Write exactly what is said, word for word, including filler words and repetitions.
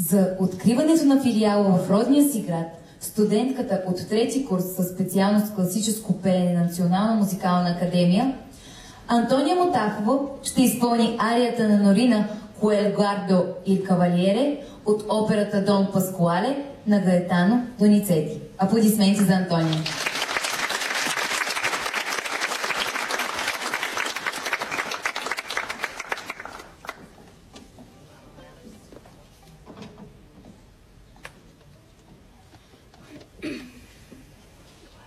За откриването на филиала в родния си град, студентката от трети курс със специалност класическо пеене на Национална музикална академия, Антония Мотахова ще изпълни арията на Норина Quel Guardo il Cavaliere от операта Дон Паскуале на Гаетано Доницети. Аплодисменти за Антония!